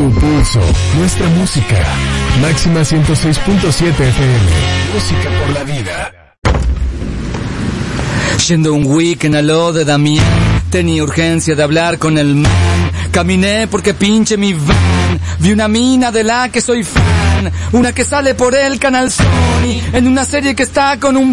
tu pulso, nuestra música. Máxima 106.7 FM. Música por la vida. Yendo un weekend a lo de Damián, tenía urgencia de hablar con el man. Caminé porque pinche mi van. Vi una mina de la que soy fan, una que sale por el canal Sony, en una serie que está con un